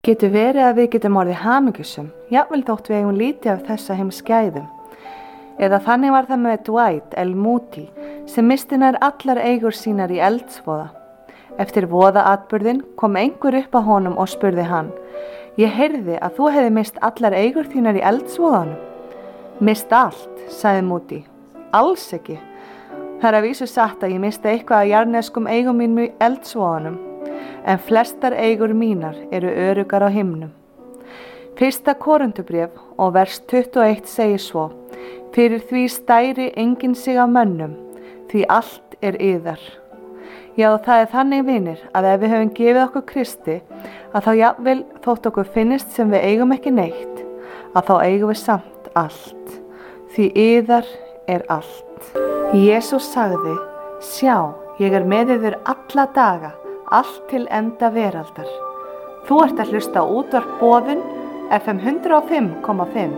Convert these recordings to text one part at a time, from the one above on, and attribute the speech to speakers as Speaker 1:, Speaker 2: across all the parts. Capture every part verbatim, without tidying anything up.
Speaker 1: Getur verið að við getum orðið hamingjusum, jafnvel þótt við eigum lítið af þessa heims gæðum. Eða þannig var það með Dwight L. Moody sem misti nær allar eigur sínar í eldsvoða. Eftir voðaatburðinn kom einhver upp að honum og spurði hann: Ég heyrði að þú hefði mist allar eigur þínar í eldsvoðanum. Mist allt, sagði Moody. Alls ekki. Það er að vísu satt að ég misti eitthvað af jarðneskum eigum mínum í eldsvoðanum, en flestar eigur mínar eru öruggar á himnum. Fyrsta Korinthubréf og vers tuttugu og eitt segir svo: Fyrir því stæri enginn sig af mönnum, því allt er yðar. Já, það er þannig, vinir, að ef við höfum gefið okkur Kristi, að þá jafnvel þótt okkur finnist sem við eigum ekki neitt, að þá eigum við samt allt, því yðar er allt. Jesús sagði: Sjá, ég er með yður alla daga, allt til enda veraldar. Þú ert að hlusta á útvarp Boðun, F M hundrað og fimm komma fimm.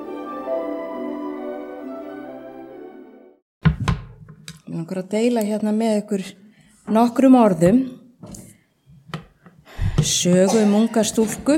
Speaker 2: Ég langar að deila hérna með ykkur nokkrum orðum sögu um unga stúlku.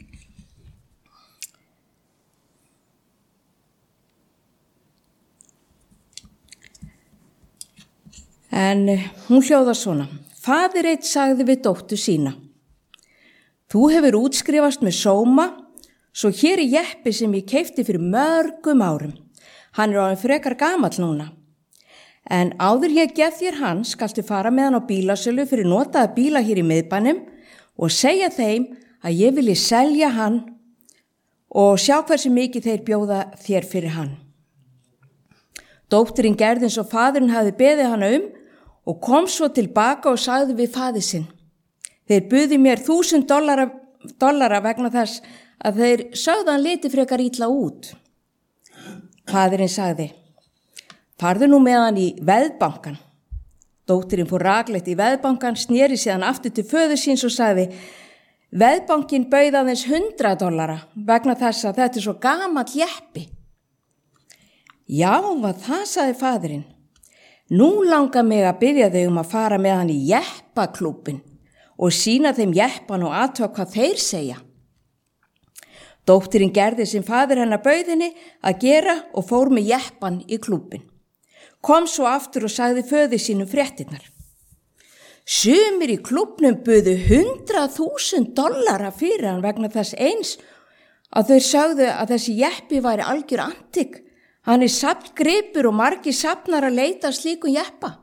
Speaker 2: En hún hljóðar svona: Faðir einn sagði við dóttur sína: Þú hefur útskrifast með sóma, svo hér er jeppi sem ég keypti fyrir mörgum árum. Hann er orðinn frekar gamall núna. En áður ég gef þér hann, skaltu fara með hann á bílasölu fyrir notaða bíla hér í miðbænum og segja þeim að ég vilji selja hann og sjá hversu mikið þeir bjóða þér fyrir hann. Dóttirin gerði eins og faðirinn hafði beðið hana um og kom svo tilbaka og sagði við faðir sinn: Þeir buðu mér þúsund dollara, dollara vegna þess að þeir sögðu hann liti frekar illa út. Faðirinn sagði: Farðu nú með hann í veðbankan. Dóttirinn fór rakleitt í veðbankan, sneri síðan aftur til föður síns og sagði: Veðbankin bauð aðeins hundrað dollara vegna þess að þetta er svo gamall jeppi. Já, hvað það, sagði faðirinn. Nú langar mig að biðja þau um að fara með hann í jeppaklúbbin og sýna þeim jeppan og athuga hvað þeir segja. Dóttirinn gerði sem faðir hennar bauð henni að gera og fór með jeppan í klúbbin. Kom svo aftur og sagði föður sínum fréttirnar. Sumir í klúbbnum buðu hundrað þúsund dollara fyrir hann vegna þess eins að þau sögðu að þessi jeppi væri algjör antik. Hann er safngripur og margir safnar að leita slíkum jeppa.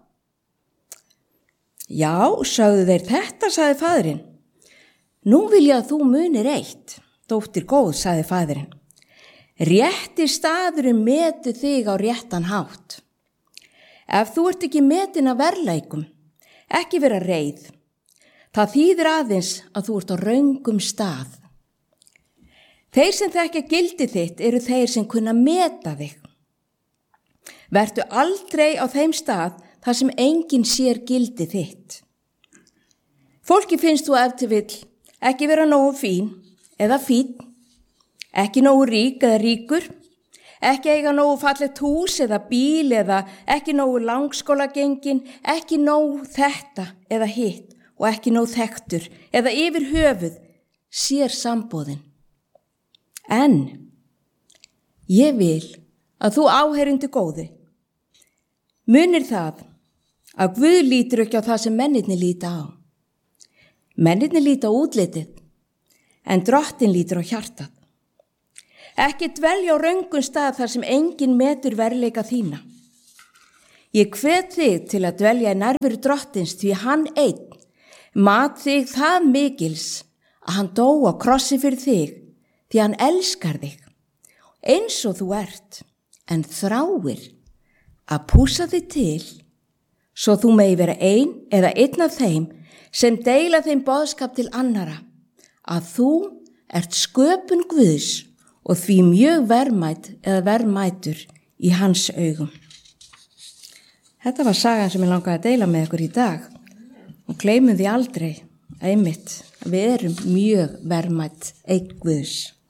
Speaker 2: Já, sögðu þeir, þetta, sagði faðirinn. Nú vil ég að þú munir eitt. Dóttir góð, sagði faðirinn. Rétti staðurinn metu þig á réttan hátt. Ef þú ert ekki metin að verðleikum, ekki vera reið. Það þýðir aðeins að þú ert á röngum stað. Þeir sem þekkja gildi þitt eru þeir sem kunna meta þig. Vertu aldrei á þeim stað þar sem enginn sér gildi þitt. Fólki finnst þú ef til vill ekki vera nógu fín eða fínn, ekki nógu rík eða ríkur, ekki eiga nógu fallegt hús eða bíl eða ekki nógu langskóla gengin, ekki nógu þetta eða hitt og ekki nógu þekktur eða yfir höfuð sér sambóðin. En ég vil að þú áheyrandi góði munir það að Guð lítur ekki á það sem mennirnir líta á. Mennirnir líta á útlitið, en Drottinn lítur á hjartað. Ekki dvelja á röngum stað þar sem enginn metur verðleika þína. Ég hvet þig til að dvelja í nærveru Drottins því hann einn mat þig það mikils að hann dó á krossi fyrir þig því hann elskar þig eins og þú ert, en þráir að pússa þig til svo þú megi vera ein eða einn af þeim sem deila þeim boðskap til annara að þú ert sköpun Guðs og því mjög verðmætt eða verðmætur í hans augum. Þetta var sagan sem ég langaði að deila með ykkur í dag og gleymum því aldrei einmitt að við erum mjög verðmætt eign Guðs.